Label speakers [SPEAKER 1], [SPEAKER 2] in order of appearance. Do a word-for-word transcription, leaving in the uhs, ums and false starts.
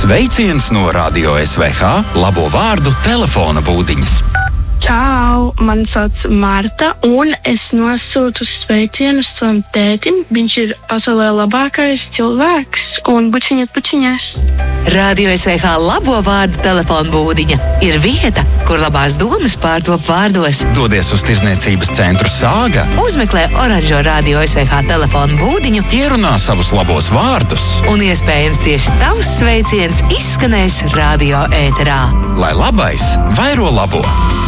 [SPEAKER 1] Sveiciens no Radio S V H labo vārdu telefona būdiņas.
[SPEAKER 2] Čau, man sauc Marta, un es nosūtu sveicienus savam tētim. Viņš ir pasaulē labākais cilvēks, un bučiņiet, bučiņās.
[SPEAKER 3] Radio S V H labo vārdu telefona būdiņa ir vieta, kur labās domas pārtop vārdos.
[SPEAKER 1] Dodies uz tirzniecības centru Sāga,
[SPEAKER 3] Uzmeklē oranžo Radio S V H telefona būdiņu,
[SPEAKER 1] ierunā savus labos vārdus,
[SPEAKER 3] un iespējams tieši tavs sveiciens izskanēs radio ēterā.
[SPEAKER 1] lai labais vairo labo.